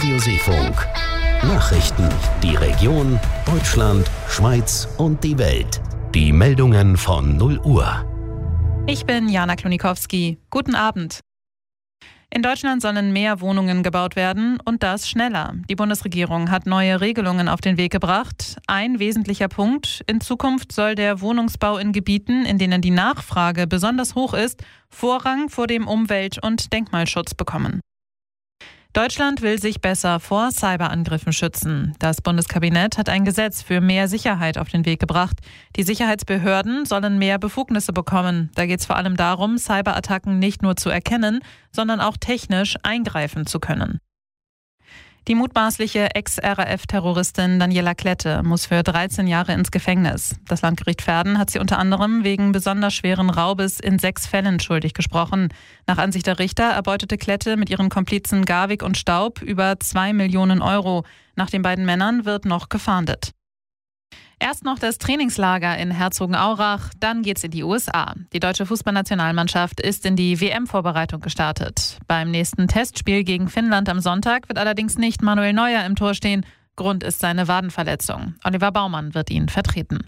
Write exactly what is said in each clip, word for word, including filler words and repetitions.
Radio Seefunk. Nachrichten, die Region, Deutschland, Schweiz und die Welt. Die Meldungen von null Uhr. Ich bin Jana Klonikowski. Guten Abend. In Deutschland sollen mehr Wohnungen gebaut werden und das schneller. Die Bundesregierung hat neue Regelungen auf den Weg gebracht. Ein wesentlicher Punkt: In Zukunft soll der Wohnungsbau in Gebieten, in denen die Nachfrage besonders hoch ist, Vorrang vor dem Umwelt- und Denkmalschutz bekommen. Deutschland will sich besser vor Cyberangriffen schützen. Das Bundeskabinett hat ein Gesetz für mehr Sicherheit auf den Weg gebracht. Die Sicherheitsbehörden sollen mehr Befugnisse bekommen. Da geht es vor allem darum, Cyberattacken nicht nur zu erkennen, sondern auch technisch eingreifen zu können. Die mutmaßliche Ex-R A F-Terroristin Daniela Klette muss für dreizehn Jahre ins Gefängnis. Das Landgericht Verden hat sie unter anderem wegen besonders schweren Raubes in sechs Fällen schuldig gesprochen. Nach Ansicht der Richter erbeutete Klette mit ihren Komplizen Garwig und Staub über zwei Millionen Euro. Nach den beiden Männern wird noch gefahndet. Erst noch das Trainingslager in Herzogenaurach, dann geht's in die U S A. Die deutsche Fußballnationalmannschaft ist in die W M-Vorbereitung gestartet. Beim nächsten Testspiel gegen Finnland am Sonntag wird allerdings nicht Manuel Neuer im Tor stehen. Grund ist seine Wadenverletzung. Oliver Baumann wird ihn vertreten.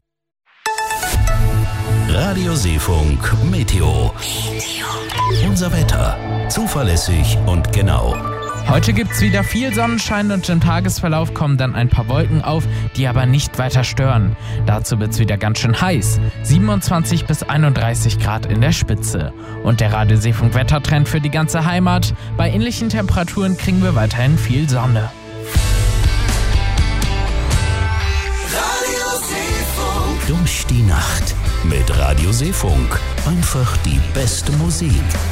Radio Seefunk Meteo. Meteo. Unser Wetter. Zuverlässig und genau. Heute gibt's wieder viel Sonnenschein und im Tagesverlauf kommen dann ein paar Wolken auf, die aber nicht weiter stören. Dazu wird's wieder ganz schön heiß. siebenundzwanzig bis einunddreißig Grad in der Spitze. Und der Radio Seefunk Wettertrend für die ganze Heimat. Bei ähnlichen Temperaturen kriegen wir weiterhin viel Sonne. Radio Seefunk. Durch die Nacht mit Radio Seefunk. Einfach die beste Musik.